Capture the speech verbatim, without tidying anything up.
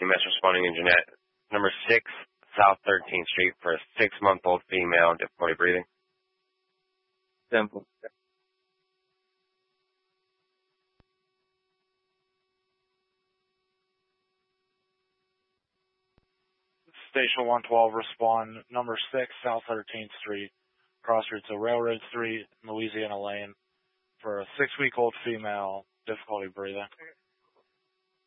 E M S responding in Jeanette. Number six, South thirteenth Street for a six-month-old female, difficulty breathing. Simple. Station one twelve, respond. Number six, South thirteenth Street, crossroads of Railroad Street, Louisiana Lane, for a six-week-old female, difficulty breathing.